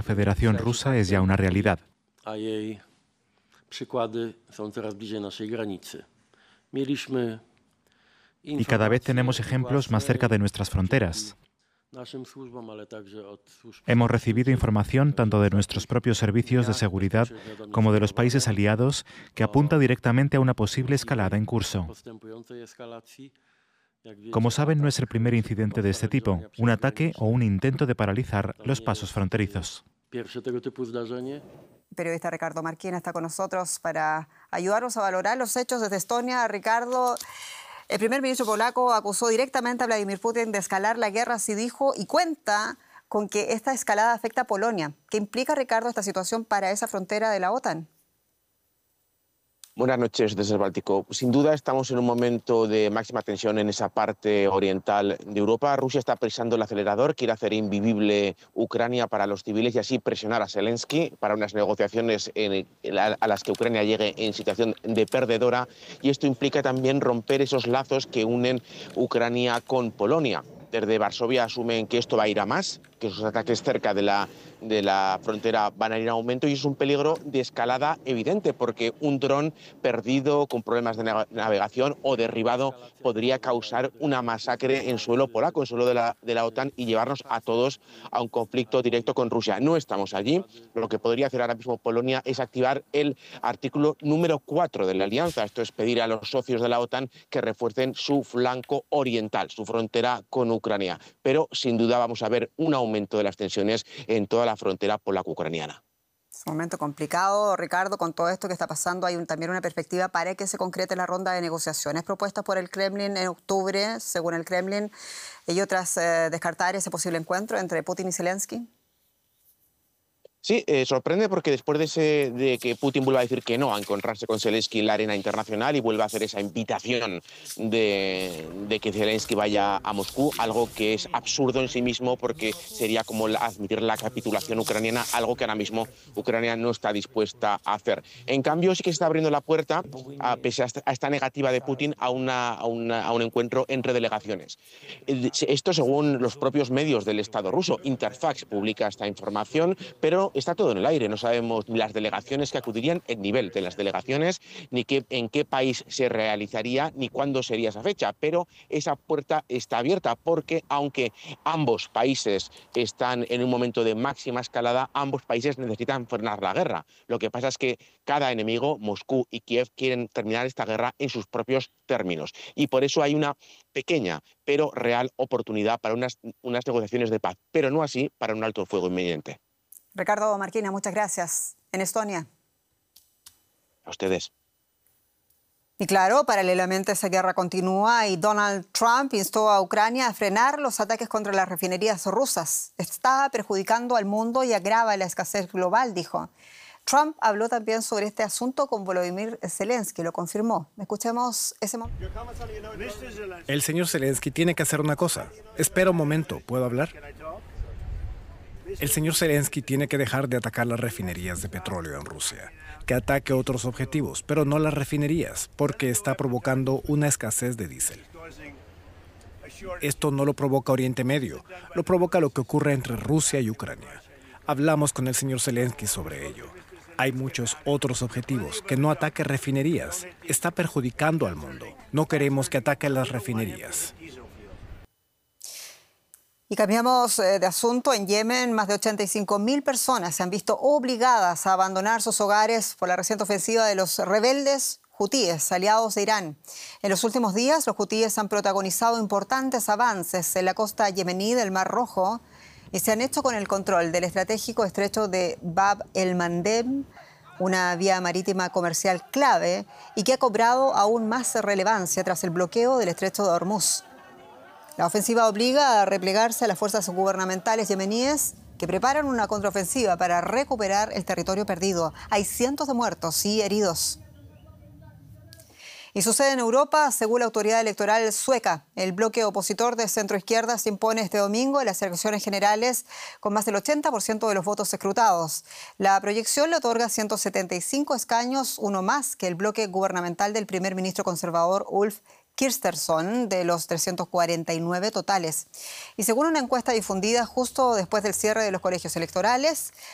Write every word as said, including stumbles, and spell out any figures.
Federación Rusa es ya una realidad. Y cada vez tenemos ejemplos más cerca de nuestras fronteras. Hemos recibido información tanto de nuestros propios servicios de seguridad como de los países aliados que apunta directamente a una posible escalada en curso. Como saben, no es el primer incidente de este tipo, un ataque o un intento de paralizar los pasos fronterizos. El periodista Ricardo Marquina está con nosotros para ayudarnos a valorar los hechos desde Estonia. Ricardo, el primer ministro polaco acusó directamente a Vladimir Putin de escalar la guerra, así dijo, y cuenta con que esta escalada afecta a Polonia. ¿Qué implica, Ricardo, esta situación para esa frontera de la OTAN? Buenas noches desde el Báltico. Sin duda estamos en un momento de máxima tensión en esa parte oriental de Europa. Rusia está pisando el acelerador, quiere hacer invivible Ucrania para los civiles y así presionar a Zelensky para unas negociaciones en, a las que Ucrania llegue en situación de perdedora. Y esto implica también romper esos lazos que unen Ucrania con Polonia. Desde Varsovia asumen que esto va a ir a más, que esos ataques cerca de la, de la frontera van a ir en aumento y es un peligro de escalada evidente porque un dron perdido con problemas de navegación o derribado podría causar una masacre en suelo polaco, en suelo de la, de la OTAN y llevarnos a todos a un conflicto directo con Rusia. No estamos allí. Lo que podría hacer ahora mismo Polonia es activar el artículo número cuatro de la alianza. Esto es pedir a los socios de la OTAN que refuercen su flanco oriental, su frontera con Ucrania. Pero sin duda vamos a ver un aumento de las tensiones en toda la frontera polaco-ucraniana. Es un momento complicado, Ricardo, con todo esto que está pasando. Hay un, también una perspectiva para que se concrete la ronda de negociaciones propuestas por el Kremlin en octubre, según el Kremlin, y otras eh, descartar ese posible encuentro entre Putin y Zelensky. Sí, eh, sorprende porque después de, ese, de que Putin vuelva a decir que no a encontrarse con Zelensky en la arena internacional y vuelva a hacer esa invitación de, de que Zelensky vaya a Moscú, algo que es absurdo en sí mismo porque sería como la, admitir la capitulación ucraniana, algo que ahora mismo Ucrania no está dispuesta a hacer. En cambio, sí que se está abriendo la puerta, a, pese a esta, a esta negativa de Putin, a, una, a, una, a un encuentro entre delegaciones. Esto según los propios medios del Estado ruso. Interfax publica esta información, pero está todo en el aire. No sabemos ni las delegaciones que acudirían, el nivel de las delegaciones, ni qué, en qué país se realizaría, ni cuándo sería esa fecha. Pero esa puerta está abierta porque, aunque ambos países están en un momento de máxima escalada, ambos países necesitan frenar la guerra. Lo que pasa es que cada enemigo, Moscú y Kiev, quieren terminar esta guerra en sus propios términos. Y por eso hay una pequeña pero real oportunidad para unas, unas negociaciones de paz, pero no así para un alto el fuego inminente. Ricardo Marquina, muchas gracias. En Estonia. A ustedes. Y claro, paralelamente esa guerra continúa y Donald Trump instó a Ucrania a frenar los ataques contra las refinerías rusas. Está perjudicando al mundo y agrava la escasez global, dijo. Trump habló también sobre este asunto con Volodymyr Zelensky, lo confirmó. Escuchemos ese momento. El señor Zelensky tiene que hacer una cosa. Espera un momento, ¿puedo hablar? El señor Zelensky tiene que dejar de atacar las refinerías de petróleo en Rusia, que ataque otros objetivos, pero no las refinerías, porque está provocando una escasez de diésel. Esto no lo provoca Oriente Medio, lo provoca lo que ocurre entre Rusia y Ucrania. Hablamos con el señor Zelensky sobre ello. Hay muchos otros objetivos, que no ataque refinerías. Está perjudicando al mundo. No queremos que ataque las refinerías. Y cambiamos de asunto. En Yemen, más de ochenta y cinco mil personas se han visto obligadas a abandonar sus hogares por la reciente ofensiva de los rebeldes hutíes, aliados de Irán. En los últimos días, los hutíes han protagonizado importantes avances en la costa yemení del Mar Rojo y se han hecho con el control del estratégico estrecho de Bab el-Mandeb, una vía marítima comercial clave y que ha cobrado aún más relevancia tras el bloqueo del estrecho de Hormuz. La ofensiva obliga a replegarse a las fuerzas gubernamentales yemeníes que preparan una contraofensiva para recuperar el territorio perdido. Hay cientos de muertos y heridos. Y sucede en Europa, según la autoridad electoral sueca. El bloque opositor de centroizquierda se impone este domingo en las elecciones generales con más del ochenta por ciento de los votos escrutados. La proyección le otorga ciento setenta y cinco escaños, uno más que el bloque gubernamental del primer ministro conservador Ulf Kristersson, de los trescientos cuarenta y nueve totales. Y según una encuesta difundida justo después del cierre de los colegios electorales,